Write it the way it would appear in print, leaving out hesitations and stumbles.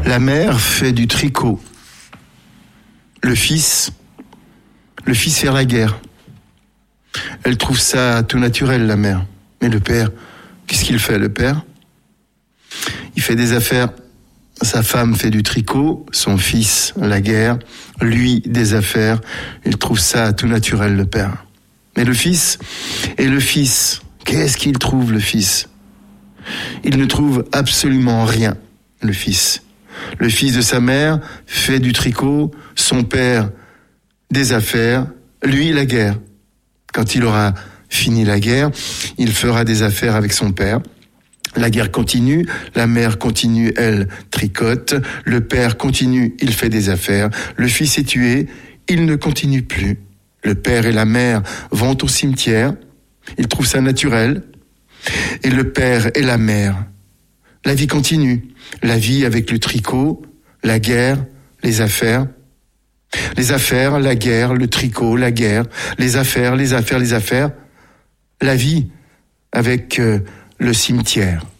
La mère fait du tricot. Le fils fait la guerre. Elle trouve ça tout naturel, la mère. Mais le père, qu'est-ce qu'il fait, le père ? Il fait des affaires. Sa femme fait du tricot, son fils, la guerre, lui, des affaires. Il trouve ça tout naturel, le père. Mais le fils, qu'est-ce qu'il trouve, le fils ? Il ne trouve absolument rien, le fils. Le fils de sa mère fait du tricot, son père des affaires, lui la guerre. Quand il aura fini la guerre, il fera des affaires avec son père. La guerre continue, la mère continue, elle tricote, le père continue, il fait des affaires, le fils est tué, il ne continue plus. Le père et la mère vont au cimetière, ils trouvent ça naturel, et le père et la mère, la vie continue. La vie avec le tricot, la guerre, les affaires. Les affaires, la guerre, le tricot, la guerre, les affaires. La vie avec le cimetière.